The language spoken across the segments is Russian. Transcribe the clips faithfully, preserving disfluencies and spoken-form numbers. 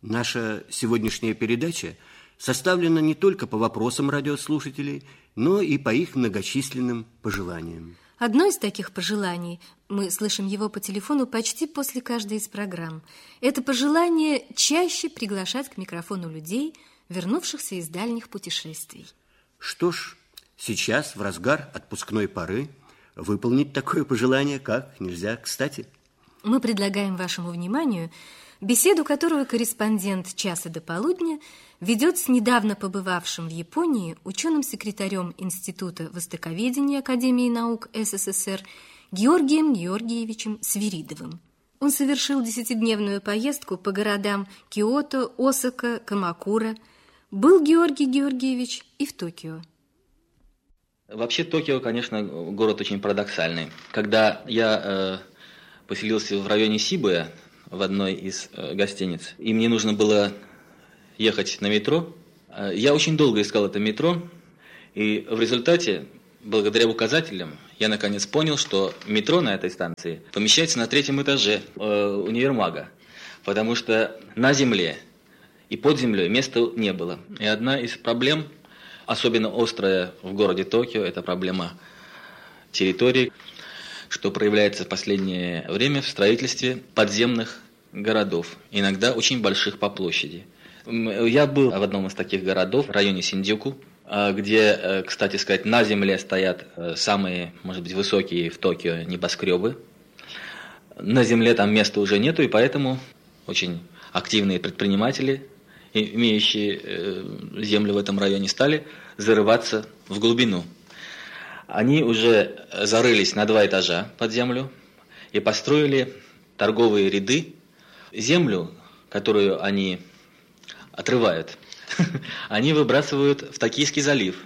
Наша сегодняшняя передача составлена не только по вопросам радиослушателей, но и по их многочисленным пожеланиям. Одно из таких пожеланий, мы слышим его по телефону почти после каждой из программ, это пожелание чаще приглашать к микрофону людей, вернувшихся из дальних путешествий. Что ж, сейчас, в разгар отпускной поры, выполнить такое пожелание как нельзя кстати. Мы предлагаем вашему вниманию беседу, которую корреспондент «Часа до полудня» ведет с недавно побывавшим в Японии ученым-секретарем Института востоковедения Академии наук СССР Георгием Георгиевичем Свиридовым. Он совершил десятидневную поездку по городам Киото, Осака, Камакура. Был Георгий Георгиевич и в Токио. Вообще Токио, конечно, город очень парадоксальный. Когда я э, поселился в районе Сибуя, в одной из э, гостиниц, и мне нужно было ехать на метро, э, я очень долго искал это метро, и в результате, благодаря указателям, я наконец понял, что метро на этой станции помещается на третьем этаже э, универмага, потому что на земле и под землей места не было. И одна из проблем, особенно острая в городе Токио, это проблема территории, что проявляется в последнее время в строительстве подземных городов, иногда очень больших по площади. Я был в одном из таких городов, в районе Синдзюку, где, кстати сказать, на земле стоят самые, может быть, высокие в Токио небоскребы. На земле там места уже нету, и поэтому очень активные предприниматели, имеющие землю в этом районе, стали зарываться в глубину. Они уже зарылись на два этажа под землю и построили торговые ряды. Землю, которую они отрывают, они выбрасывают в Токийский залив.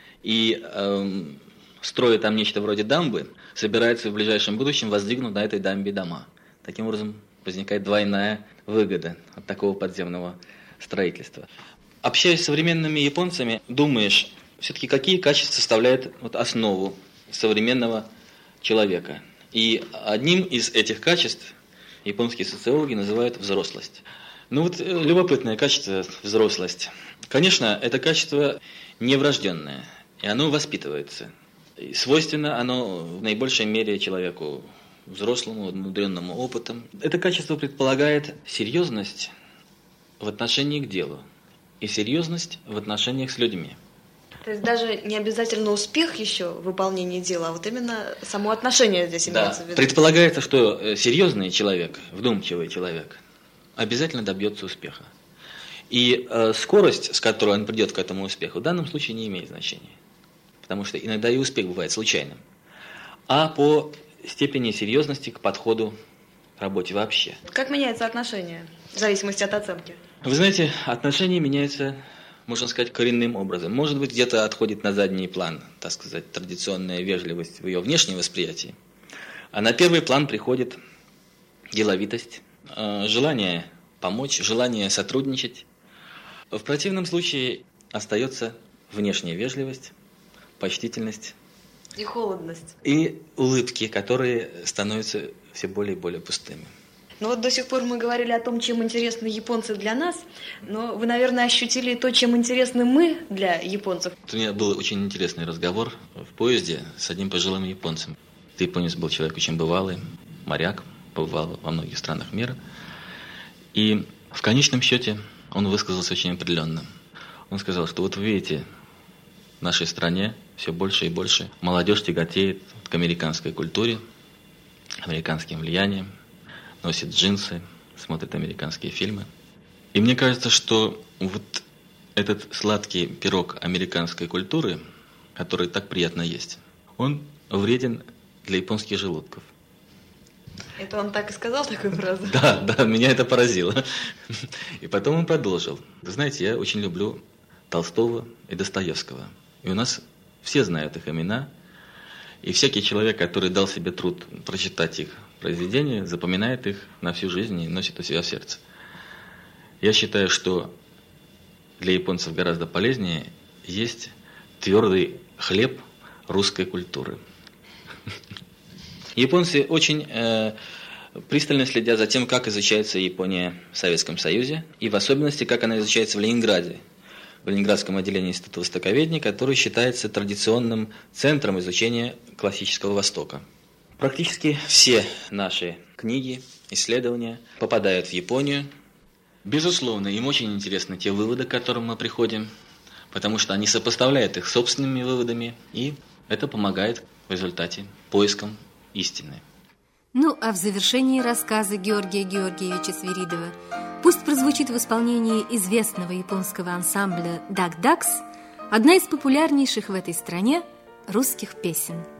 И э, строя там нечто вроде дамбы, собираются в ближайшем будущем воздвигнуть на этой дамбе дома. Таким образом возникает двойная выгода от такого подземного строительства. Общаясь с современными японцами, думаешь, все-таки какие качества составляют вот основу современного человека. И одним из этих качеств японские социологи называют взрослость. Ну вот любопытное качество взрослость. Конечно, это качество не врожденное, и оно воспитывается. И свойственно оно в наибольшей мере человеку взрослому, внутреннему опытом. Это качество предполагает серьезность в отношении к делу и серьезность в отношениях с людьми. То есть даже не обязательно успех еще в выполнении дела, а вот именно само отношение здесь имеется да. в виду. Предполагается, что серьезный человек, вдумчивый человек, обязательно добьется успеха. И э, скорость, с которой он придет к этому успеху, в данном случае не имеет значения. Потому что иногда и успех бывает случайным. А по степени серьезности к подходу к работе вообще. Как меняется отношение в зависимости от оценки? Вы знаете, отношения меняются, можно сказать, коренным образом. Может быть, где-то отходит на задний план, так сказать, традиционная вежливость в ее внешнем восприятии. А на первый план приходит деловитость, желание помочь, желание сотрудничать. В противном случае остается внешняя вежливость, почтительность. И холодность. И улыбки, которые становятся все более и более пустыми. Ну вот до сих пор мы говорили о том, чем интересны японцы для нас, но вы, наверное, ощутили то, чем интересны мы для японцев. У меня был очень интересный разговор в поезде с одним пожилым японцем. Японец был человек очень бывалый, моряк, побывал во многих странах мира. И в конечном счете он высказался очень определенно. Он сказал, что вот вы видите, в нашей стране все больше и больше молодежь тяготеет к американской культуре, американским влиянием, носит джинсы, смотрит американские фильмы. И мне кажется, что вот этот сладкий пирог американской культуры, который так приятно есть, он вреден для японских желудков. Это он так и сказал, такую фразу? Да, да, меня это поразило. И потом он продолжил. Вы знаете, я очень люблю Толстого и Достоевского. И у нас все знают их имена. И всякий человек, который дал себе труд прочитать их произведения, запоминает их на всю жизнь и носит у себя в сердце. Я считаю, что для японцев гораздо полезнее есть твердый хлеб русской культуры. Японцы очень э, пристально следя за тем, как изучается Япония в Советском Союзе, и в особенности, как она изучается в Ленинграде, в Ленинградском отделении Института востоковедения, который считается традиционным центром изучения классического Востока. Практически все наши книги, исследования попадают в Японию. Безусловно, им очень интересны те выводы, к которым мы приходим, потому что они сопоставляют их с собственными выводами, и это помогает в результате поискам истины. Ну, а в завершении рассказа Георгия Георгиевича Свиридова пусть прозвучит в исполнении известного японского ансамбля «Дак-Дакс» одна из популярнейших в этой стране русских песен.